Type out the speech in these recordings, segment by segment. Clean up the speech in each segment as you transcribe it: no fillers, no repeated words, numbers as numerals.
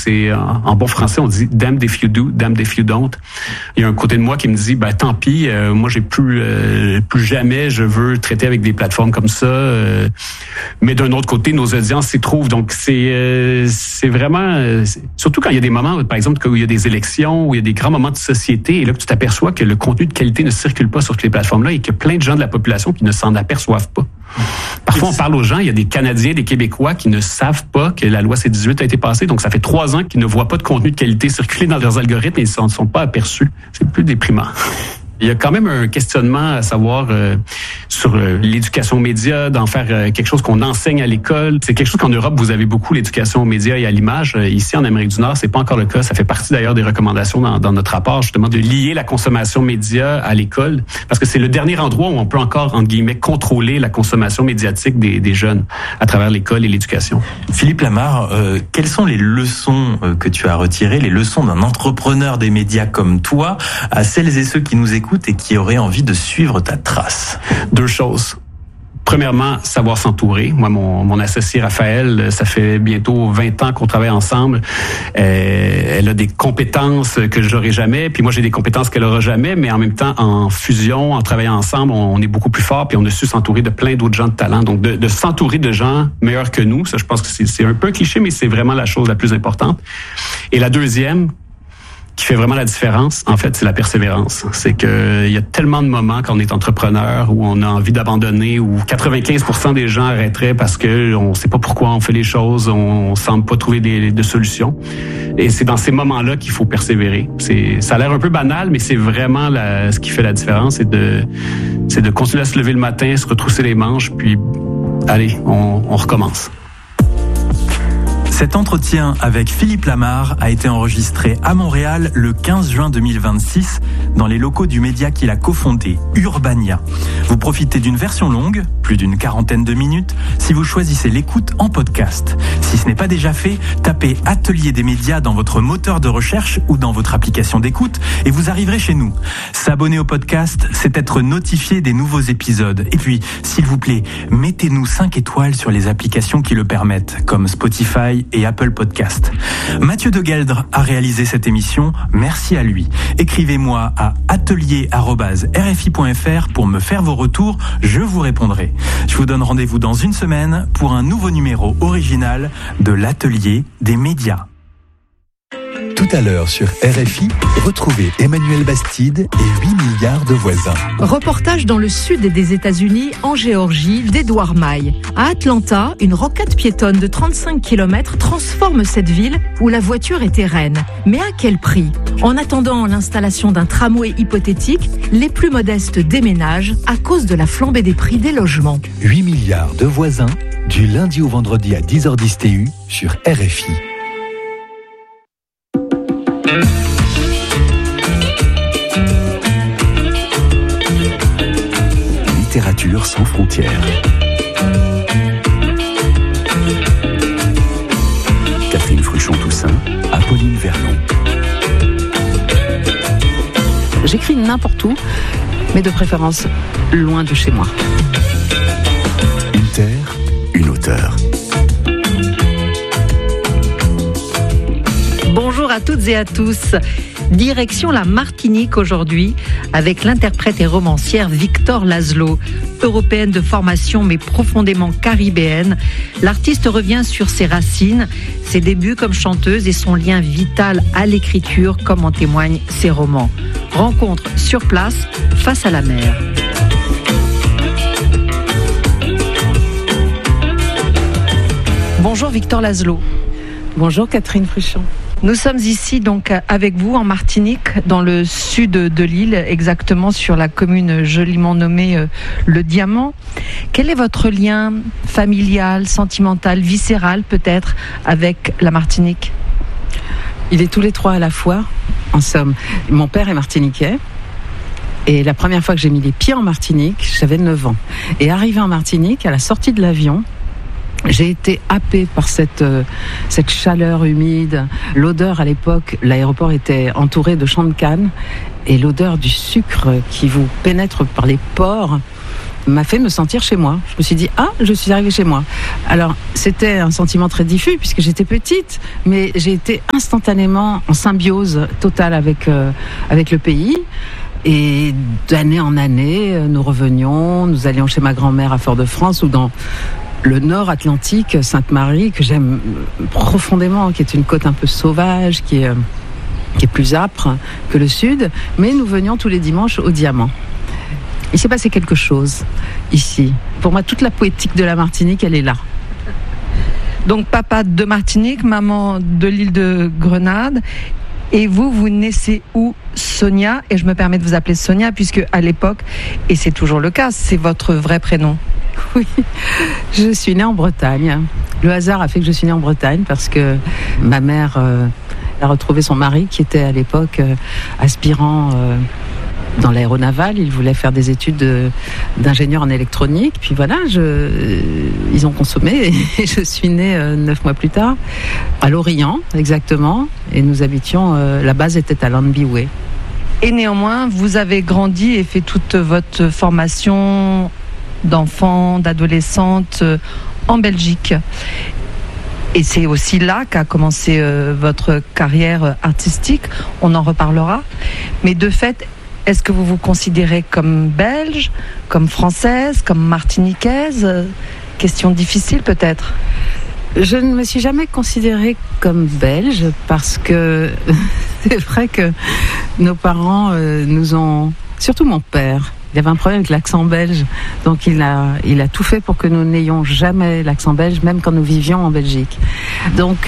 c'est en bon français, on dit damned if you do, damned if you don't. Il y a un côté de moi qui me dit, tant pis, moi j'ai plus jamais je veux traiter avec des plateformes comme ça. Mais d'un autre côté, nos audiences s'y trouvent. Donc c'est vraiment, surtout quand il y a des moments, par exemple, où il y a des élections, où il y a des grands moments de société, et là que tu t'aperçois que le contenu de qualité ne circule pas sur toutes les plateformes-là et qu'il y a plein de gens de la population qui ne s'en aperçoivent pas. Parfois, on parle aux gens, il y a des Canadiens, des Québécois qui ne savent pas que la loi C-18 a été passée. Donc, ça fait 3 ans qu'ils ne voient pas de contenu de qualité circuler dans leurs algorithmes et ils ne sont pas aperçus. C'est plus déprimant. Il y a quand même un questionnement à savoir sur l'éducation aux médias, d'en faire quelque chose qu'on enseigne à l'école. C'est quelque chose qu'en Europe, vous avez beaucoup l'éducation aux médias et à l'image. Ici, en Amérique du Nord, c'est pas encore le cas. Ça fait partie d'ailleurs des recommandations dans notre rapport, justement, de lier la consommation média à l'école. Parce que c'est le dernier endroit où on peut encore, entre guillemets, contrôler la consommation médiatique des jeunes à travers l'école et l'éducation. Philippe Lamarre, quelles sont les leçons que tu as retirées, les leçons d'un entrepreneur des médias comme toi, à celles et ceux qui nous écoutent et qui auraient envie de suivre ta trace? 2 choses. Premièrement, savoir s'entourer. Moi, mon associé Raphaël, ça fait bientôt 20 ans qu'on travaille ensemble. Elle a des compétences que j'aurai jamais, puis moi j'ai des compétences qu'elle aura jamais, mais en même temps, en fusion, en travaillant ensemble, on est beaucoup plus fort, puis on a su s'entourer de plein d'autres gens de talent. Donc, de s'entourer de gens meilleurs que nous, ça, je pense que c'est un peu un cliché, mais c'est vraiment la chose la plus importante. Et la deuxième, qui fait vraiment la différence, en fait, c'est la persévérance. C'est que il y a tellement de moments quand on est entrepreneur où on a envie d'abandonner, où 95% des gens arrêteraient parce que on sait pas pourquoi on fait les choses, on semble pas trouver de solutions. Et c'est dans ces moments-là qu'il faut persévérer. Ça a l'air un peu banal, mais c'est vraiment ce qui fait la différence, c'est de continuer à se lever le matin, se retrousser les manches, puis allez, on recommence. Cet entretien avec Philippe Lamarre a été enregistré à Montréal le 15 juin 2026 dans les locaux du média qu'il a cofondé, Urbania. Vous profitez d'une version longue, plus d'une 40aine de minutes, si vous choisissez l'écoute en podcast. Si ce n'est pas déjà fait, tapez Atelier des médias dans votre moteur de recherche ou dans votre application d'écoute et vous arriverez chez nous. S'abonner au podcast, c'est être notifié des nouveaux épisodes. Et puis, s'il vous plaît, mettez-nous 5 étoiles sur les applications qui le permettent, comme Spotify et Apple Podcast. Mathieu Degueldre a réalisé cette émission. Merci à lui. Écrivez-moi à atelier@rfi.fr pour me faire vos retours. Je vous répondrai. Je vous donne rendez-vous dans une semaine pour un nouveau numéro original de l'Atelier des médias. Tout à l'heure sur RFI, retrouvez Emmanuel Bastide et 8 milliards de voisins. Reportage dans le sud des États-Unis, en Géorgie, d'Edouard Maille. À Atlanta, une rocade piétonne de 35 km transforme cette ville où la voiture était reine. Mais à quel prix ? En attendant l'installation d'un tramway hypothétique, les plus modestes déménagent à cause de la flambée des prix des logements. 8 milliards de voisins, du lundi au vendredi à 10h10 TU sur RFI. Littérature sans frontières. Catherine Fruchon-Toussaint, Apolline Vernon. J'écris n'importe où, mais de préférence loin de chez moi. Une terre, une auteure. Bonjour à toutes et à tous. Direction la Martinique aujourd'hui avec l'interprète et romancière Victor Laszlo. Européenne de formation mais profondément caribéenne, l'artiste revient sur ses racines, ses débuts comme chanteuse et son lien vital à l'écriture comme en témoignent ses romans. Rencontre sur place face à la mer. Bonjour Victor Laszlo. Bonjour Catherine Fruchon. Nous sommes ici donc avec vous en Martinique, dans le sud de l'île, exactement sur la commune joliment nommée Le Diamant. Quel est votre lien familial, sentimental, viscéral peut-être avec la Martinique ? Il est tous les trois à la fois. En somme, mon père est martiniquais. Et la première fois que j'ai mis les pieds en Martinique, j'avais 9 ans. Et arrivé en Martinique, à la sortie de l'avion, j'ai été happée par cette chaleur humide, l'odeur à l'époque, l'aéroport était entouré de champs de canne, et l'odeur du sucre qui vous pénètre par les pores. m'a fait me sentir chez moi. Je me suis dit, je suis arrivée chez moi. Alors, c'était un sentiment très diffus puisque j'étais petite, mais j'ai été instantanément en symbiose totale avec le pays. Et d'année en année, nous revenions, nous allions chez ma grand-mère à Fort-de-France ou dans le nord Atlantique, Sainte-Marie, que j'aime profondément, qui est une côte un peu sauvage, qui est plus âpre que le sud. Mais nous venions tous les dimanches au Diamant. Il s'est passé quelque chose ici. Pour moi, toute la poétique de la Martinique, elle est là. Donc, papa de Martinique, maman de l'île de Grenade. Et vous naissez où, Sonia? Et je me permets de vous appeler Sonia, puisque à l'époque, et c'est toujours le cas, c'est votre vrai prénom. Oui, je suis née en Bretagne. Le hasard a fait que je suis née en Bretagne, parce que ma mère a retrouvé son mari, qui était à l'époque aspirant dans l'aéronaval. Il voulait faire des études d'ingénieur en électronique. Puis voilà, ils ont consommé et je suis née 9 mois plus tard, à Lorient exactement. Et nous habitions, la base était à Lamboué. Et néanmoins, vous avez grandi et fait toute votre formation d'enfant, d'adolescente en Belgique. Et c'est aussi là qu'a commencé votre carrière artistique. On en reparlera. Mais de fait, est-ce que vous vous considérez comme belge, comme française, comme martiniquaise? Question difficile peut-être. Je ne me suis jamais considérée comme belge parce que c'est vrai que nos parents nous ont... Surtout mon père. Il avait un problème avec l'accent belge, donc il a tout fait pour que nous n'ayons jamais l'accent belge, même quand nous vivions en Belgique. Donc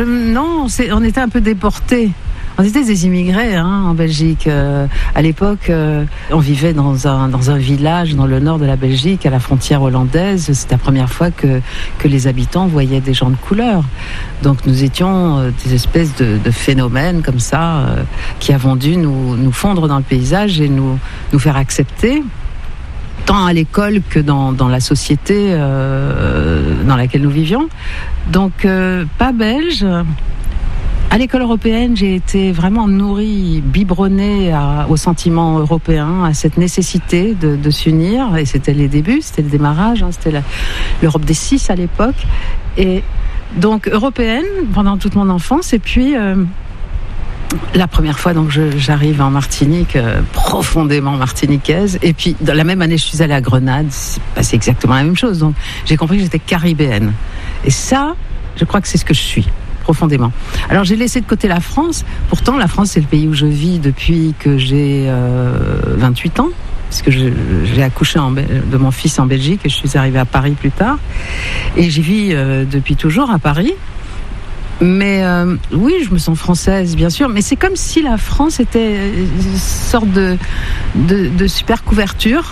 on était un peu déportés. On était des immigrés en Belgique. À l'époque, on vivait dans un village dans le nord de la Belgique, à la frontière hollandaise. C'était la première fois que les habitants voyaient des gens de couleur. Donc nous étions des espèces de phénomènes comme ça, qui avons dû nous fondre dans le paysage et nous faire accepter, tant à l'école que dans la société dans laquelle nous vivions. Donc pas belge. À l'école européenne, j'ai été vraiment nourrie, biberonnée au sentiment européen, à cette nécessité de s'unir. Et c'était les débuts, c'était le démarrage, c'était l'Europe des 6 à l'époque. Et donc européenne pendant toute mon enfance. Et puis la première fois, donc j'arrive en Martinique, profondément martiniquaise. Et puis dans la même année, je suis allée à Grenade. C'est passé exactement la même chose. Donc j'ai compris que j'étais caribéenne. Et ça, je crois que c'est ce que je suis. Profondément. Alors j'ai laissé de côté la France. Pourtant, la France, c'est le pays où je vis depuis que j'ai 28 ans, parce que j'ai accouché de mon fils en Belgique et je suis arrivée à Paris plus tard. Et j'y vis depuis toujours à Paris. Mais oui, je me sens française, bien sûr. Mais c'est comme si la France était une sorte de super couverture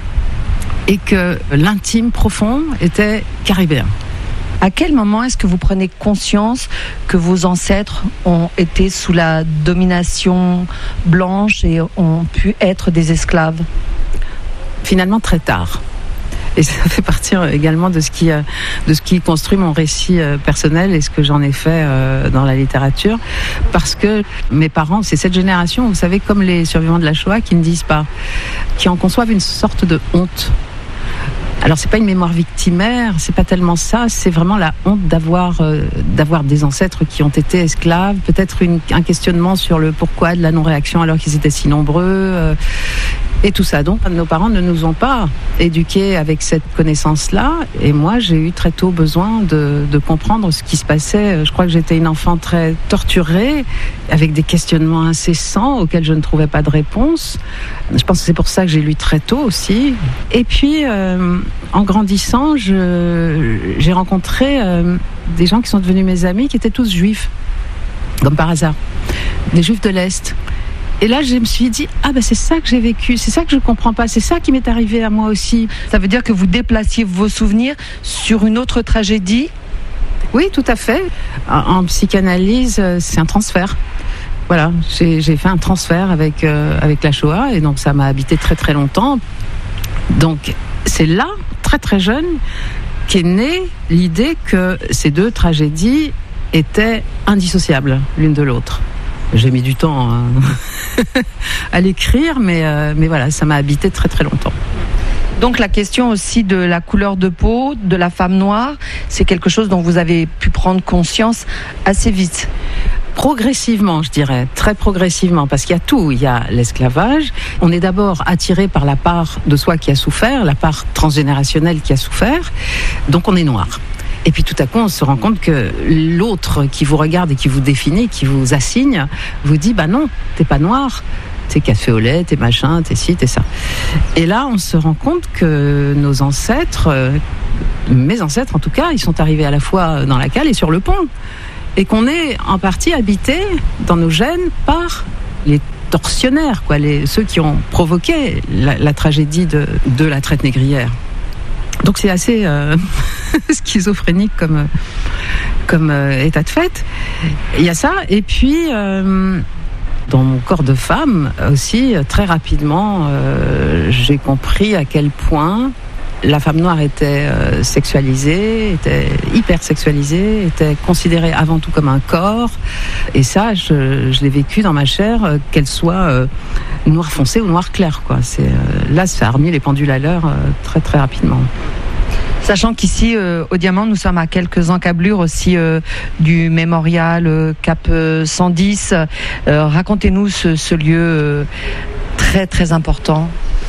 et que l'intime profond était caribéen. À quel moment est-ce que vous prenez conscience que vos ancêtres ont été sous la domination blanche et ont pu être des esclaves? Finalement, très tard. Et ça fait partie également de ce qui construit mon récit personnel et ce que j'en ai fait dans la littérature. Parce que mes parents, c'est cette génération, vous savez, comme les survivants de la Shoah, qui ne disent pas, qui en conçoivent une sorte de honte. Alors c'est pas une mémoire victimaire, c'est pas tellement ça, c'est vraiment la honte d'avoir des ancêtres qui ont été esclaves, peut-être un questionnement sur le pourquoi de la non-réaction alors qu'ils étaient si nombreux, et tout ça. Donc nos parents ne nous ont pas éduqués avec cette connaissance-là, et moi j'ai eu très tôt besoin de comprendre ce qui se passait. Je crois que j'étais une enfant très torturée, avec des questionnements incessants auxquels je ne trouvais pas de réponse. Je pense que c'est pour ça que j'ai lu très tôt aussi. Et puis en grandissant, j'ai rencontré des gens qui sont devenus mes amis, qui étaient tous juifs, comme par hasard, des juifs de l'Est. Et là, je me suis dit, c'est ça que j'ai vécu, c'est ça que je ne comprends pas, c'est ça qui m'est arrivé à moi aussi. Ça veut dire que vous déplaciez vos souvenirs sur une autre tragédie? Oui, tout à fait. En psychanalyse, c'est un transfert. Voilà, j'ai fait un transfert avec la Shoah, et donc ça m'a habité très très longtemps. Donc c'est là, très très jeune, qu'est née l'idée que ces deux tragédies étaient indissociables l'une de l'autre. J'ai mis du temps à l'écrire, mais voilà, ça m'a habité très très longtemps. Donc la question aussi de la couleur de peau de la femme noire, c'est quelque chose dont vous avez pu prendre conscience assez vite. Progressivement, je dirais, très progressivement, parce qu'il y a tout. Il y a l'esclavage. On est d'abord attiré par la part de soi qui a souffert, la part transgénérationnelle qui a souffert. Donc on est noir. Et puis tout à coup, on se rend compte que l'autre qui vous regarde et qui vous définit, qui vous assigne, vous dit « bah non, t'es pas noir, t'es café au lait, t'es machin, t'es ci, t'es ça ». Et là, on se rend compte que nos ancêtres, mes ancêtres en tout cas, ils sont arrivés à la fois dans la cale et sur le pont. Et qu'on est en partie habité dans nos gènes par les tortionnaires, quoi, ceux qui ont provoqué la tragédie de la traite négrière. Donc c'est assez schizophrénique comme état de fait. Il y a ça, et puis dans mon corps de femme aussi, très rapidement, j'ai compris à quel point la femme noire était sexualisée, était hyper sexualisée, était considérée avant tout comme un corps. Et ça, je l'ai vécu dans ma chair, qu'elle soit noir foncé ou noir clair, quoi. Là, ça a remis les pendules à l'heure très très rapidement. Sachant qu'ici, au Diamant, nous sommes à quelques encablures aussi du mémorial Cap 110. Racontez-nous ce lieu très très important.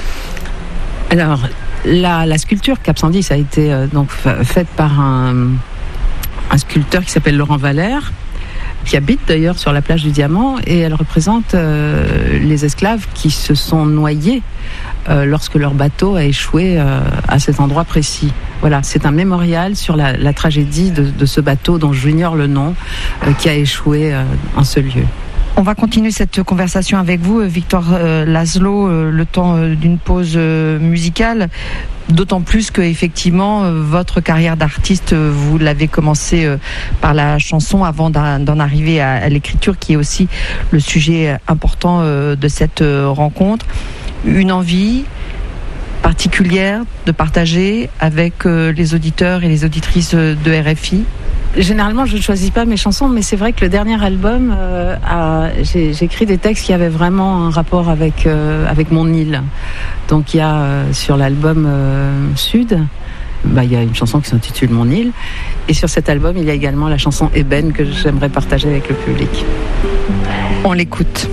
Alors, la sculpture Cap 110 a été donc faite par un sculpteur qui s'appelle Laurent Valère, qui habite d'ailleurs sur la plage du Diamant, et elle représente les esclaves qui se sont noyés lorsque leur bateau a échoué à cet endroit précis. Voilà, c'est un mémorial sur la tragédie de ce bateau dont j'ignore le nom, qui a échoué en ce lieu. On va continuer cette conversation avec vous, Victor Laszlo, le temps d'une pause musicale. D'autant plus que effectivement votre carrière d'artiste, vous l'avez commencé par la chanson avant d'en arriver à l'écriture, qui est aussi le sujet important de cette rencontre. Une envie particulière de partager avec les auditeurs et les auditrices de RFI? Généralement, je ne choisis pas mes chansons, mais c'est vrai que le dernier album, j'ai écrit des textes qui avaient vraiment un rapport avec mon île. Donc il y a sur l'album Sud, il y a une chanson qui s'intitule Mon île. Et sur cet album, il y a également la chanson Ébène que j'aimerais partager avec le public. On l'écoute.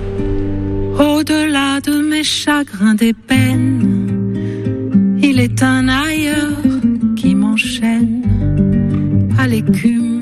Au-delà de mes chagrins, des peines, il est un ailleurs qui m'enchaîne à l'écume